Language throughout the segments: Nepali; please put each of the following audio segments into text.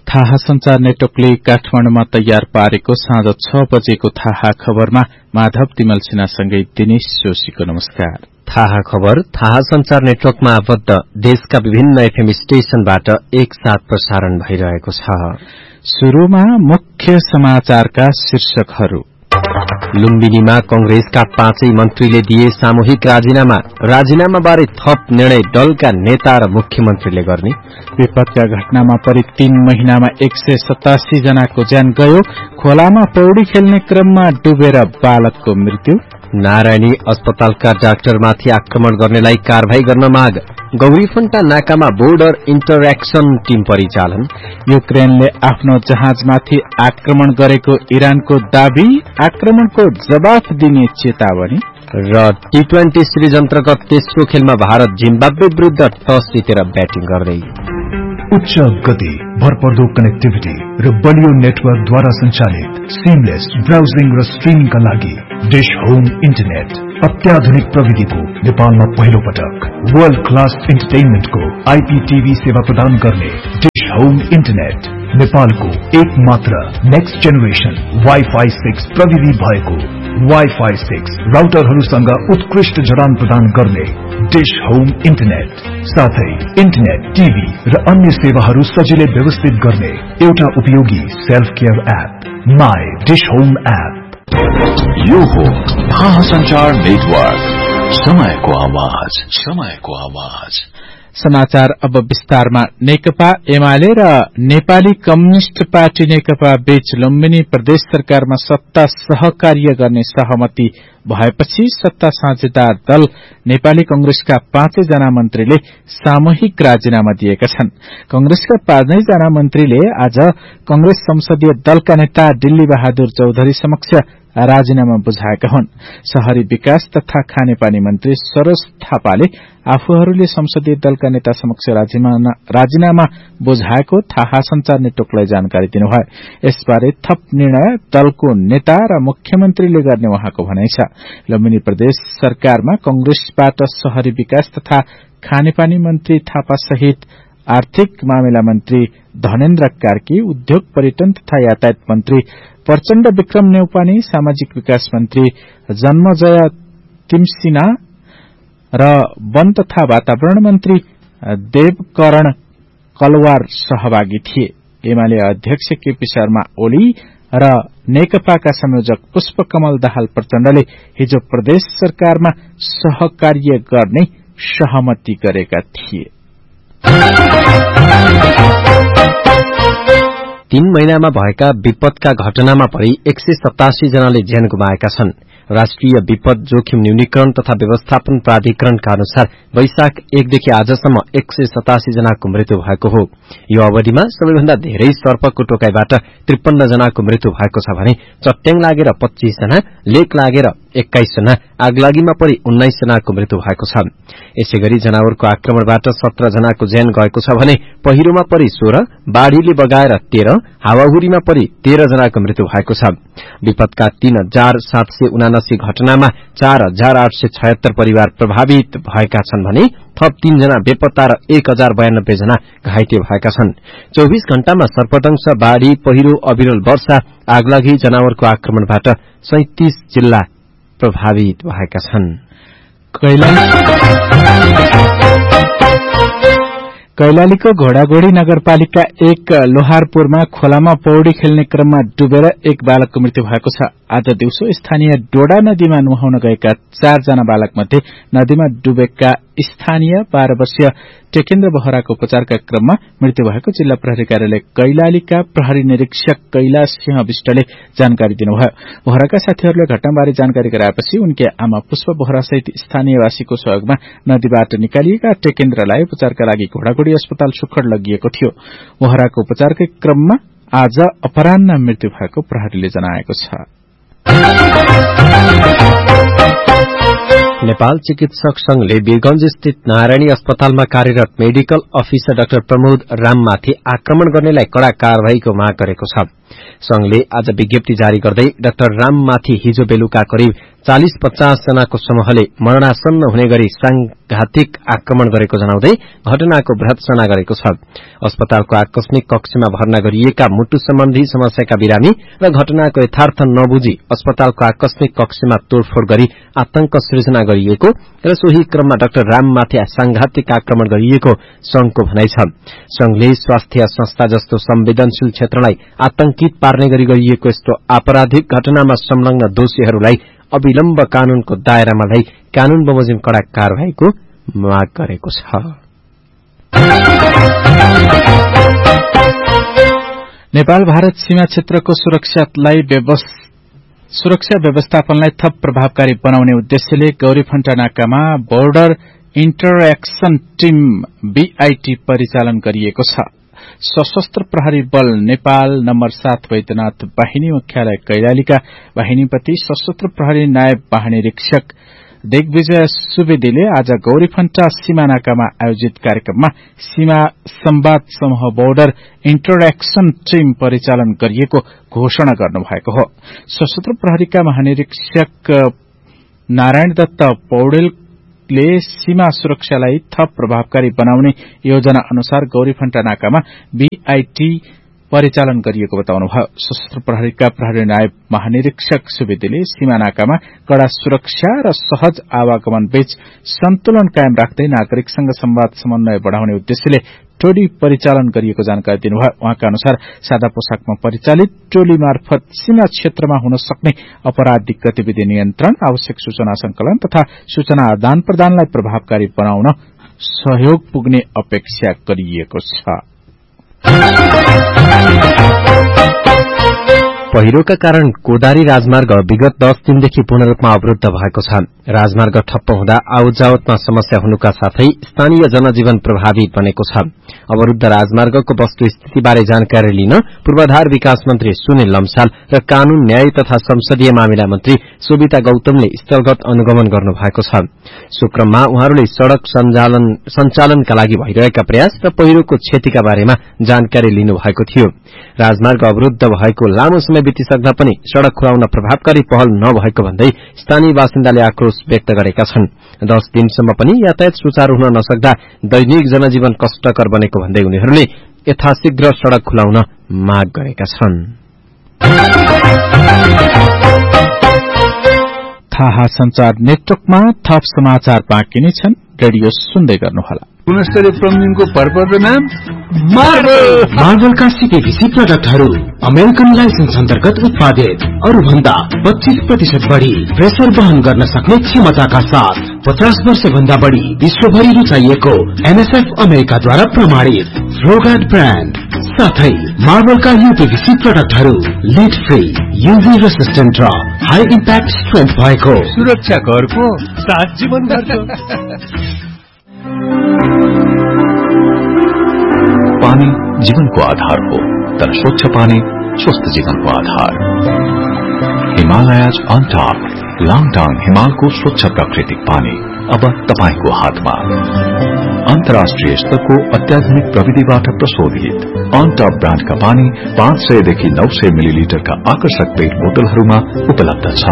थाहा संचार नेटवर्कले काठमाडौँमा तयार पारेको साँझ 6 बजेको थाहा खबरमा माधव तिमल सिन्हासँगै दिनेश जोशीको नमस्कार। थाहा खबर थाहा संचार नेटवर्कमा आबद्ध देशका विभिन्न एफएम स्टेशनबाट एकसाथ प्रसारण भइरहेको छ। शुरूमा मुख्य समाचारका शीर्षकहरू। लुम्बिनीमा कंग्रेसका 5 मन्त्रीले दिए सामूहिक राजीनामाबारे थप निर्णय दलका नेता र मुख्यमन्त्रीले गर्ने। विपदका घटनामा परि 3 महिनामा 187 जनाको ज्यान गयो। खोलामा पौडी खेल्ने क्रममा डुबेर बालकको मृत्यु। नारायणी अस्पतालका डाक्टरमाथि आक्रमण गर्नेलाई कारवाही गर्न माग। गौरीफन्टा नाकामा बोर्डर इन्टरएक्सन टीम परिचालन। युक्रेनले आफ्नो जहाजमाथि आक्रमण गरेको इरानको दावी। आक्रमणको जवाफ दिने चेतावनी। र टी20 सिरिज अन्तर्गत तेस्रो खेलमा भारत जिम्बाब्वे विरूद्ध टस जितेर ब्याटिङ गर्दै। उच्च गति, भरपर्दो कनेक्टिभिटी र बलियो नेटवर्कद्वारा सञ्चालित सिमलेस ब्राउजिङ र स्ट्रिमिङका लागि डिश होम इन्टरनेट अत्याधुनिक प्रविधिको नेपालमा पहिलो पटक वर्ल्ड क्लास इन्टरटेनमेन्टको आईपीटीभी सेवा प्रदान गर्ने डिश होम इन्टरनेट नेपालको एक मात्र नेक्स्ट जेनेरेसन वाइफाई 6 प्रविधि भएको वाइफाई 6 राउटरहरूसँग उत्कृष्ट जडान प्रदान गर्ने डिश होम इन्टरनेट साथै इन्टरनेट, टीभी र अन्य सेवाहरू सजिलै व्यवस्थित गर्ने एउटा उपयोगी self care app my dish home app. यो हो थाहा संचार नेटवर्क, समयको आवाज, समयको आवाज। समाचार अब विस्तारमा। नेकपा एमाले र नेपाली कम्युनिष्ट पार्टी नेकपा बीच लुम्बिनी प्रदेश सरकारमा सत्ता सहकार्य गर्ने सहमति भएपछि सत्ता साझेदार दल नेपाली कंग्रेसका 5 जना मन्त्रीले सामूहिक राजीनामा दिएका छन्। कंग्रेसका 5 जना मन्त्रीले आज कंग्रेस संसदीय दलका नेता डिल्ली बहादुर चौधरी समक्ष राजीनामा बुझाएका हुन्। शहरी विकास तथा खानेपानी मन्त्री सरोज थापाले आफूहरूले संसदीय दलका नेता समक्ष राजीनामा बुझाएको थाहा संचार नेटवर्कलाई जानकारी दिनुभयो। यसबारे थप निर्णय दलको नेता र मुख्यमन्त्रीले गर्ने उहाँको भनाइ छ। लुम्बिनी प्रदेश सरकारमा कंग्रेसबाट शहरी विकास तथा खानेपानी मन्त्री थापा सहित आर्थिक मामिला मन्त्री धनेन्द्र कार्की, उद्योग पर्यटन तथा यातायात मन्त्री प्रचण्ड विक्रम नेउपाने, सामाजिक विकास मन्त्री जन्मजय तिमसिना र वन तथा वातावरण मन्त्री देवकरण कलवार सहभागी थिए। एमाले अध्यक्ष केपी शर्मा ओली र नेकपाका संयोजक पुष्पकमल दाहाल प्रचण्डले हिजो प्रदेश सरकारमा सहकार्य गर्ने सहमति गरेका थिए। 3 महिनामा भएका विपदका घटनामा परि 187 जनाले ज्यान गुमाएका छन्। राष्ट्रिय विपद जोखिम न्यूनीकरण तथा व्यवस्थापन प्राधिकरणका अनुसार वैशाख 1 देखि आजसम्म 187 जनाको मृत्यु भएको हो। यो अवधिमा सबैभन्दा धेरै सर्पको टोकाइबाट 53 जनाको मृत्यु भएको छ भने चट्याङ लागेर 25 जना, लेक लागेर 21 जना, आगलागीमा परि 19 जनाको मृत्यु भएको छ। यसैगरी जनावरको आक्रमणबाट 17 जनाको ज्यान गएको छ भने पहिरोमा परि 16, बाढ़ीले बगाएर 13, हावाहुरीमा परि 13 जनाको मृत्यु भएको छ। विपदका 3779 घटनामा 4876 परिवार प्रभावित भएका छन् भने थप 3 जना बेपत्ता र 1092 जना घाइते भएका छन्। 24 घण्टामा सर्पदंश, बाढ़ी, पहिरो, अविरल वर्षा, आगलागी, जनावरको आक्रमणबाट 37 जिल्ला प्रभावित भएका छन्। कैलालीको घोडागोडी नगरपालिका 1 लोहारपुरमा खोलामा पौडी खेल्ने क्रममा डुबेर एक बालकको मृत्यु भएको छ। आज दिउँसो स्थानीय डोडा नदीमा नुहाउन गएका 4 जना बालक मध्ये नदीमा डुबेका स्थानीय 12 वर्षीय टेकेन्द्र बोहराको उपचारका क्रममा मृत्यु भएको जिल्ला प्रहरी कार्यालय कैलालीका प्रहरी निरीक्षक कैलाश सिंह विष्टले जानकारी दिनुभयो। बोहराका साथीहरूले घटनाबारे जानकारी गराएपछि उनकी आमा पुष्प बोहरा सहित स्थानीयवासीको सहयोगमा नदीबाट निकालिएका टेकेन्द्रलाई उपचारका लागि घोडागोडी अस्पताल सुखड लगिएको थियो। बोहराको उपचारकै क्रममा आज अपराह्न मृत्यु भएको प्रहरीले जनाएको छ। नेपाल चिकित्सक संघले वीरगंज स्थित नारायणी अस्पतालमा कार्यरत मेडिकल अफिसर डाक्टर प्रमोद राममाथि आक्रमण गर्नेलाई कड़ा कार्यवाहीको माग गरेको छ। संघले आज विज्ञप्ति जारी गर्दै डाक्टर राममाथि हिजो बेलुका करिब 40-50 जनाको समूहले मरणासन्न हुने गरी सांघातिक आक्रमण गरेको जनाउँदै घटनाको भर्त्सना गरेको छ। अस्पतालको आकस्मिक कक्षमा भर्ना गरिएका मुटु सम्बन्धी समस्याका बिरामी र घटनाको यथार्थ नबुझी अस्पतालको आकस्मिक कक्षमा तोडफोड़ गरी आतंक सृजना गरिएको र सोही क्रममा डाक्टर राममाथि सांघातिक आक्रमण गरिएको संघको भनाइ छ। संघले स्वास्थ्य संस्था जस्तो संवेदनशील क्षेत्रलाई आतंकित पार्ने गरी गरिएको यस्तो आपराधिक घटनामा संलग्न दोषीहरूलाई अविलम्ब कानूनको दायरामा ल्याई कानून बमोजिम कड़ा कार्यवाहीको माग गरेको छ। नेपाल भारत सीमा क्षेत्रको सुरक्षा व्यवस्थापनलाई थप प्रभावकारी बनाउने उद्देश्यले गौरीफण्टा नाकामा बोर्डर इन्टरएक्सन टीम बीआईटी परिचालन गरिएको छ। सशस्त्र प्रहरी बल नेपाल नम्बर 7 वैद्यनाथ वाहिनी मुख्यालय कैलालीका वाहिनीपति सशस्त्र प्रहरी नायब महानिरीक्षक दिग्विजय सुवेदीले आज गौरीफण्टा सीमानाकामा आयोजित कार्यक्रममा सीमा संवाद समूह बोर्डर इन्टरएक्सन टीम परिचालन गरिएको घोषणा गर्नुभएको हो। सशस्त्र प्रहरीका महानिरीक्षक नारायण दत्त पौडेलले सीमा सुरक्षालाई थप प्रभावकारी बनाउने योजना अनुसार गौरीफण्टा नाकामा बीआईटी परिचालन गरिएको बताउनुभयो। सशस्त्र प्रहरीका प्रहरी नायब महानिरीक्षक सुवेदीले सीमा नाकामा कड़ा सुरक्षा र सहज आवागमन बीच सन्तुलन कायम राख्दै नागरिकसँग संवाद समन्वय बढ़ाउने उद्देश्यले टोली परिचालन गरिएको जानकारी दिनुभयो। उहाँका अनुसार सादा पोशाकमा परिचालित टोली मार्फत सीमा क्षेत्रमा हुन सक्ने अपराधिक गतिविधि नियन्त्रण, आवश्यक सूचना संकलन तथा सूचना आदान प्रदानलाई प्रभावकारी बनाउन सहयोग पुग्ने अपेक्षा गरिएको छ। पहिरोका कारण कोदारी राजमार्ग विगत 10 दिनदेखि पूर्ण रूपमा अवरुद्ध भएको छ। राजमार्ग ठप्प हुँदा आवतजावतमा समस्या हुनुका साथै स्थानीय जनजीवन प्रभावित बनेको छ। अवरुद्ध राजमार्गको वस्तुस्थितिबारे जानकारी लिन पूर्वाधार विकास मन्त्री सुनिल लम्साल र कानून न्याय तथा संसदीय मामिला मन्त्री सोभिता गौतमले स्थलगत अनुगमन गर्नुभएको छ। सुक्रममा उहाँहरूले सड़क सञ्चालनका लागि भइरहेका प्रयास र पहिरोको क्षतिका बारेमा जानकारी लिनुभएको थियो। राजमार्ग अवरुद्ध भएको लामो समय बितिसक्दा पनि सड़क खुलाउन प्रभावकारी पहल नभएको भन्दै स्थानीय बासिन्दाले आक्रोश व्यक्त गरेका छन्। 10 दिनसम्म पनि यातायात सुचारू हुन नसक्दा दैनिक जनजीवन कष्टकर बनेको भन्दै उनीहरूले यथाशीघ्र सड़क खुलाउन माग गरेका छन्। थाहा संचार नेटवर्कमा थप समाचार बाँकी नै छन्। रेडियो सुन्दै गर्नुहोला। गुणस्तरीय प्लम्बिङको परपर्दो नाम मार्बलका सीपीवीसी प्रोडक्टहरू अमेरिकन लाइसेन्स अन्तर्गत उत्पादित, अरूभन्दा 25% बढ़ी प्रेसर वहन गर्न सक्ने क्षमताका साथ 50 वर्ष भन्दा बढ़ी विश्वभरि रुचाइएको एनएसएफ अमेरिकाद्वारा प्रमाणित फ्लोगार्ड ब्रान्ड साथै मार्बलका यूपीवीसी प्रोडक्टहरू लिड फ्री, यूभी रेसिस्टेन्ट र हाई इम्प्याक्ट स्ट्रेन्थ भएको, सुरक्षा घरको साथ जीवन भरको। पानी जीवनको आधार हो, तर स्वच्छ पानी स्वस्थ जीवनको आधार। हिमालयज अन टप लाङटाङ हिमालको स्वच्छ प्राकृतिक पानी अब तपाईको हातमा। अन्तर्राष्ट्रिय स्तरको अत्याधुनिक प्रविधिबाट प्रशोधित अन टप ब्रान्डका पानी 500 देखि 900 मिलिलिटरका आकर्षक पेट बोतलहरूमा उपलब्ध छ।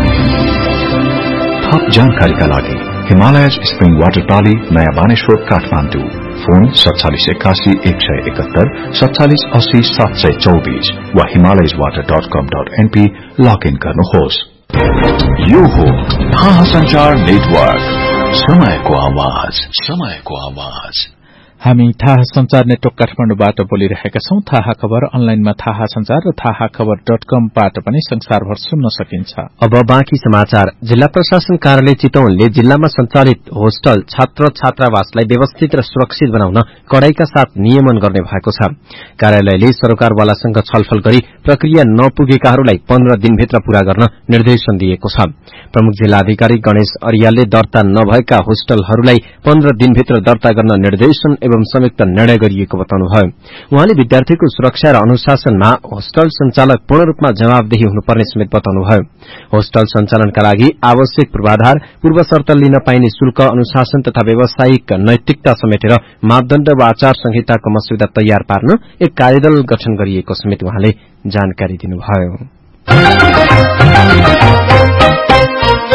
थप जानकारीका लागि हिमालयज स्प्रिङ वाटर प्राली, नयाँ बानेश्वर, काठमाडौँ। फोन 4781 171 4780 724 वा himalayaswater.com.np लगइन गर्नुहोस्। यो हो थाहा संचार नेटवर्क, समयको आवाज, समयको आवाज। हामी थाहा संचार नेटवर्क काठमाडौँबाट बोलिरहेका छौं। थाहा खबर अनलाइनमा थाहा संचार र थाहाखबर.com बाट पनि संसारभर सुन्न सकिन्छ। अब बाँकी समाचार। जिल्ला प्रशासन कार्यालय चितवनले जिल्लामा सञ्चालित होस्टल छात्र छात्रावासलाई व्यवस्थित र सुरक्षित बनाउन कडाईका साथ नियमन गर्ने भएको छ। कार्यालयले सरकारवालासँग छलफल गरी प्रक्रिया नपुगेकाहरूलाई 15 दिनभित्र पूरा गर्न निर्देशन दिएको छ। प्रमुख जिल्ला अधिकारी गणेश अरियालले दर्ता नभएका होस्टलहरूलाई 15 दिनभित्र दर्ता गर्न निर्देशन एवं संयुक्त निर्णय गरिएको बताउनुभयो। उहाँले विद्यार्थीको सुरक्षा र अनुशासनमा होस्टल सञ्चालक पूर्ण रूपमा जवाबदेही हुनुपर्ने समेत बताउनुभयो। होस्टल सञ्चालनका लागि आवश्यक पूर्वाधार, पूर्व शर्त लिन पाइने शुल्क, अनुशासन तथा व्यावसायिक नैतिकता समेटेर मापदण्ड वा आचार संहिताको मस्यौदा तयार पार्न एक कार्यदल गठन गरिएको समेत उहाँले जानकारी दिनुभयो।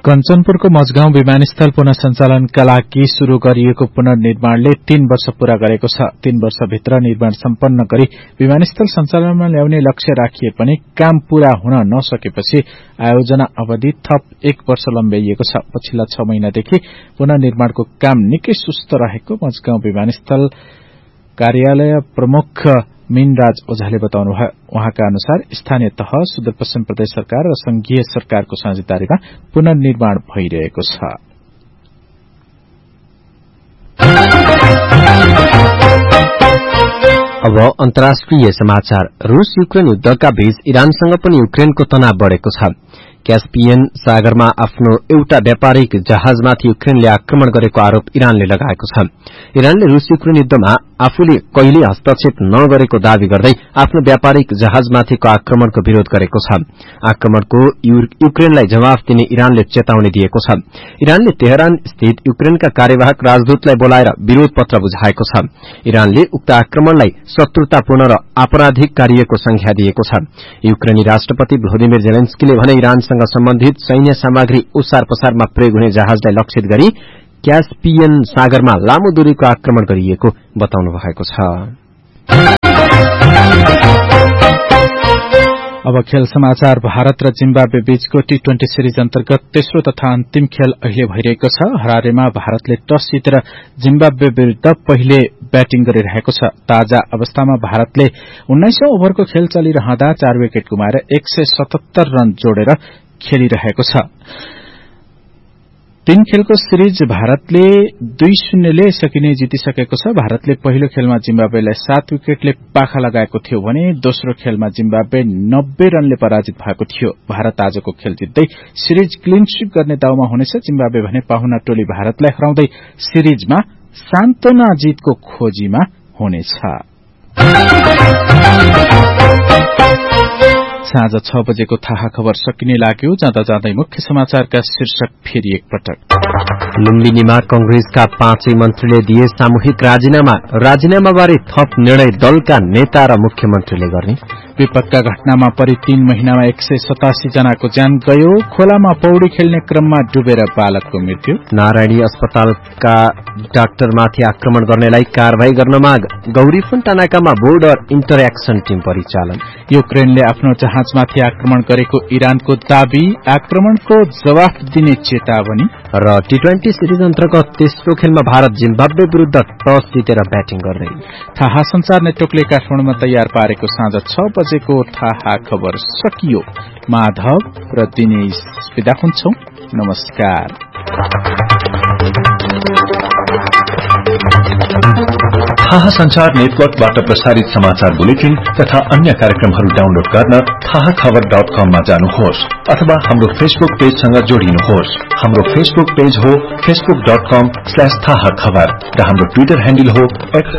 कञ्चनपुरको मजगाउँ विमानस्थल पुनः सञ्चालनका लागि शुरू गरिएको पुनर्निर्माणले 3 वर्ष पूरा गरेको छ। 3 वर्षभित्र निर्माण सम्पन्न गरी विमानस्थल सञ्चालनमा ल्याउने लक्ष्य राखिए पनि काम पूरा हुन नसकेपछि आयोजना अवधि थप 1 वर्ष लम्ब्याइएको छ। पछिल्ला 6 महिनादेखि पुनर्निर्माणको काम निकै सुस्त रहेको मजगाउँ विमानस्थल कार्यालय प्रमुख मीनराज ओझाले बताउनुभयो। उहाँका अनुसार स्थानीय तह, सुदूरपश्चिम प्रदेश सरकार र संघीय सरकारको साझेदारीमा पुनर्निर्माण भइरहेको छ। अब अन्तर्राष्ट्रिय समाचार। रूस युक्रेन युद्धका बीच इरानसँग पनि युक्रेनको तनाव बढ़ेको छ। क्यास्पियन सागरमा आफ्नो एउटा व्यापारिक जहाजमाथि युक्रेनले आक्रमण गरेको आरोप इरानले लगाएको छ। इरानले रूस युक्रेन युद्धमा आफूले कहिले हस्तक्षेप नगरेको दावी गर्दै आफ्नो व्यापारिक जहाजमाथिको आक्रमणको विरोध गरेको छ। आक्रमणको युक्रेनलाई जवाफ दिने इरानले चेतावनी दिएको छ। इरानले तेहरान स्थित युक्रेनका कार्यवाहक राजदूतलाई बोलाएर विरोध पत्र बुझाएको छ। इरानले उक्त आक्रमणलाई शत्रुतापूर्ण र आपराधिक कार्यको संज्ञा दिएको छ। युक्रेनी राष्ट्रपति भ्लोदिमिर जेलेन्स्कीले भने इरानसँग सम्बन्धित सैन्य सामग्री ओसार पसारमा प्रयोग हुने जहाजलाई लक्षित गरी क्यास्पियन सागरमा लामो दूरीको आक्रमण गरिएको बताउनु भएको छ। अब खेल समाचार। भारत र जिम्बाब्वे बीचको T20 सिरिज अन्तर्गत तेस्रो तथा अन्तिम खेल अहिले भइरहेको छ। हरारेमा भारतले टस जितेर जिम्बाब्वे विरूद्ध पहिले ब्याटिङ गरिरहेको छ। ताजा अवस्थामा भारतले 19औं ओभरको खेल चलिरहँदा 4 विकेट गुमाएर 177 रन जोडेर खेलिरहेको छ। 3 खेलको सिरिज भारतले 2-0 ले सकिने जितिसकेको छ। भारतले पहिलो खेलमा जिम्बाब्वेलाई 7 विकेटले पाखा लगाएको थियो भने दोस्रो खेलमा जिम्बाब्वे 90 रनले पराजित भएको थियो। भारत आजको खेल जित्दै सिरिज क्लीन स्वीप गर्ने दाउमा हुनेछ। जिम्बाब्वे भने पाहुना टोली भारतलाई हराउँदै सिरिजमा सान्तवना जितको खोजीमा हुनेछ। साँझ 6 बजेको थाहा खबर सकिने लाग्यो। जाँदा जाँदै मुख्य समाचारका शीर्षक फेरि एकपटक। लुम्बिनीमा कंग्रेसका 5 मन्त्रीले दिए सामूहिक राजीनामा। राजीनामाबारे थप निर्णय दलका नेता र मुख्यमन्त्रीले गर्ने। विपदका घटनामा परि 3 महिनामा 187 जनाको ज्यान गयो। खोलामा पौडी खेल्ने क्रममा डुबेर बालकको मृत्यु। नारायणी अस्पतालका डाक्टरमाथि आक्रमण गर्नेलाई कारवाही गर्न माग। गौरी फन्टानाकामा बोर्डर इन्टरएक्सन टीम परिचालन। युक्रेनले आफ्नो जहाजमाथि आक्रमण गरेको इरानको दावी। आक्रमणको जवाफ दिने चेतावनी। र T20 सिरिज अन्तर्गत तेस्रो खेलमा भारत जिम्बाब्वे विरूद्ध टस जितेर ब्याटिङ गर्दै। थाहा संचार नेटवर्कले काठमाडौँमा तयार पारेको साँझ 6 बजेको थाहा खबर सकियो। माधव र दिनेश बिदा हुन्छौं। नमस्कार। थाहा संचार नेटवर्कबाट प्रसारित समाचार बुलेटिन तथा अन्य कार्यक्रमहरू डाउनलोड गर्न थाहाखबर.com मा जानुहोस् अथवा हाम्रो फेसबुक पेजसँग जोडिनुहोस्। हाम्रो फेसबुक पेज हो facebook.com/थाहाखबर र हाम्रो ट्विटर ह्यान्डल हो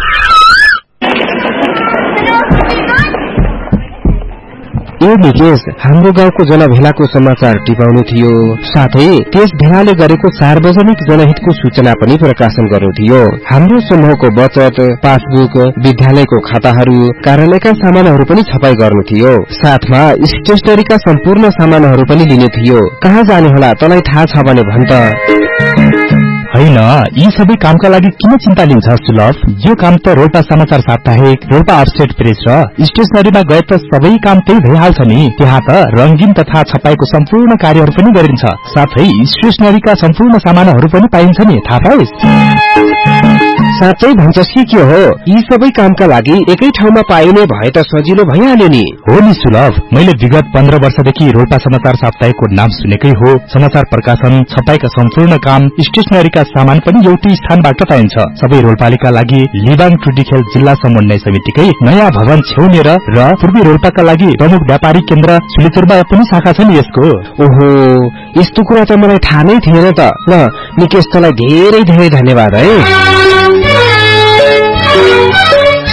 यो निकेश हाम्रो गाउँको जनभेलाको समाचार टिपाउनु थियो। साथै त्यस भेलाले गरेको सार्वजनिक जनहितको सूचना पनि प्रकाशन गर्नु थियो। हाम्रो समूहको बचत, पासबुक, विद्यालयको खाताहरू, कार्यालयका सामानहरू पनि छपाई गर्नु थियो। साथमा स्टेशनरीका सम्पूर्ण सामानहरू पनि लिनु थियो। कहाँ जाने होला तँलाई थाहा छ भने भन त। हैन, यी सबै कामका लागि किन चिन्ता लिन्छ सुलभ? यो काम त रोल्पा समाचार साप्ताहिक, रोल्पा अपसेट प्रेस र स्टेशनरीमा गए त सबै काम त्यही भइहाल्छ नि। त्यहाँ त रंगीन तथा छपाईको सम्पूर्ण कार्यहरू पनि गरिन्छ। साथै स्टेशनरीका सम्पूर्ण सामानहरू पनि पाइन्छ नि, थाहा पाइस्? साँच्चै भन्छस् के हो? यी सबै कामका लागि एकै ठाउँमा पाइने भए त सजिलो भइहाल्यो नि। हो नि सुलभ, मैले विगत 15 वर्षदेखि रोल्पा समाचार साप्ताहिकको नाम सुनेकै हो। समाचार प्रकाशन, छपाईका सम्पूर्ण काम, स्टेशनरीका सामान पनि एउटै स्थानबाट पाइन्छ। सबै रोल्पालीका लागि लिबाङ टुटीखेल जिल्ला समन्वय समितिकै नयाँ भवन छेउनेर र पूर्वी रोल्पाका लागि प्रमुख व्यापारिक केन्द्र सुलेचुरमा पनि शाखा छ नि यसको। ओहो, यस्तो कुरा त मलाई थाहा नै थिएन त। ल निकेश, तँलाई धेरै धेरै धन्यवाद है।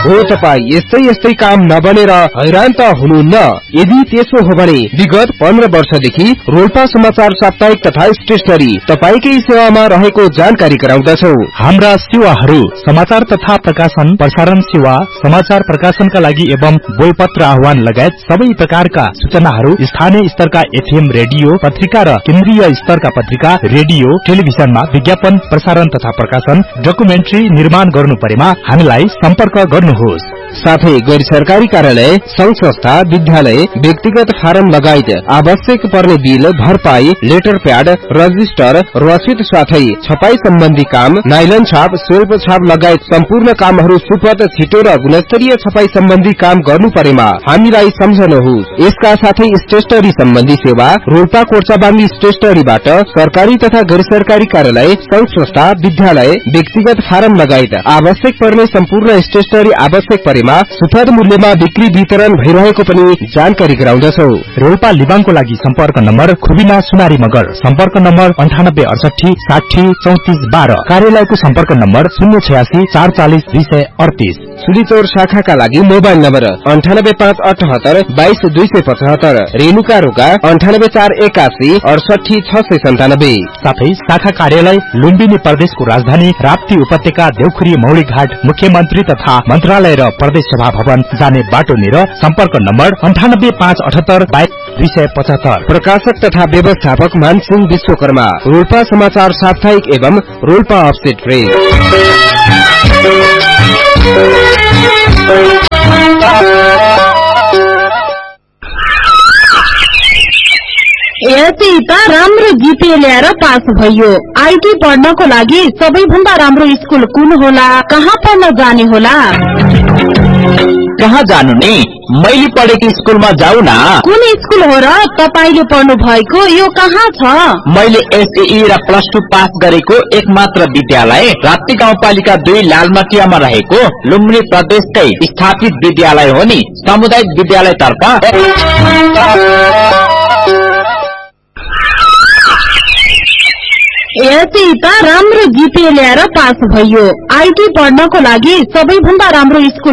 हो तपाई यस्तै यस्तै काम नबनेर हैरान त हुनुहुन्न? यदि त्यसो हो भने विगत 15 वर्षदेखि रोल्पा समाचार साप्ताहिक तथा स्टेशनरी तपाईकै सेवामा रहेको जानकारी गराउँदछौ। हाम्रा सेवाहरू समाचार तथा प्रकाशन, प्रसारण सेवा, समाचार प्रकाशनका लागि एवं बोलपत्र आह्वान लगायत सबै प्रकारका सूचनाहरू स्थानीय स्तरका एफएम रेडियो, पत्रिका र केन्द्रीय स्तरका पत्रिका, रेडियो, टेलिभिजनमा विज्ञापन, प्रसारण तथा प्रकाशन, डकुमेन्ट्री निर्माण गर्नु परेमा हामीलाई सम्पर्क गर्नुहोस्। साथै गैर सरकारी कार्यालय, संघ संस्था, विद्यालय, व्यक्तिगत फारम लगायत आवश्यक पर्ने बिल, भरपाई, लेटर प्याड, रजिस्टर, रसिद साथै छपाई सम्बन्धी काम, नाइलन छाप, स्वल्प छाप लगायत सम्पूर्ण कामहरू सुपथ, छिटो र गुणस्तरीय छपाई सम्बन्धी काम गर्नु परेमा हामीलाई सम्झनुहोस्। यसका साथै स्टेशनरी सम्बन्धी सेवा रोल्पा कोर्चाबाङ्गी स्टेशनरीबाट सरकारी तथा गैर सरकारी कार्यालय, संघ संस्था, विद्यालय, व्यक्तिगत फारम लगायत आवश्यक पर्ने सम्पूर्ण स्टेशनरी आवश्यक परेमा सुपथ मूल्यमा बिक्री वितरण भइरहेको पनि जानकारी गराउँदछौ। रोल्पा लिबाङको लागि सम्पर्क नम्बर खुबिना सुनारी मगर, सम्पर्क नम्बर 9868 60 34 12, कार्यालयको सम्पर्क नम्बर 086 440 238। सुलीचौर शाखाका लागि मोबाइल नम्बर 98578 22 275, रेणुका रोका 98481 68 697। साथै शाखा कार्यालय लुम्बिनी प्रदेशको राजधानी राप्ती उपत्यका देउखुरी मौली घाट मुख्यमन्त्री तथा मन्त्रालय र प्रदेश सभा भवन जाने बाटोनिर सम्पर्क नम्बर 98578 22 275। प्रकाशक तथा व्यवस्थापक मानसिंह विश्वकर्मा, रोल्पा समाचार साप्ताहिक एवं रोल्पा अफसेट प्रेस। यति राम्रो जिपे ल्याएर पास भयो। आईटी पढ्नको लागि सबैभन्दा राम्रो स्कुल कुन होला? कहाँ पढ्न जाने होला? कहाँ जानु नि? मैले पढेको स्कुलमा जाऊ न। कुन स्कुल हो र तपाईले पढ्नु भएको? यो कहाँ छ? मैले एसई र +2 पास गरेको एकमात्र विद्यालय राप्ती गाउँपालिका 2 लालमटियामा रहेको लुम्बिनी प्रदेशकै स्थापित विद्यालय हो नि, सामुदायिक विद्यालय तर्फ। यति राम्रो जिपे ल्याएर पास भयो। आईटी पढ्नको लागि सबैभन्दा राम्रो स्कुल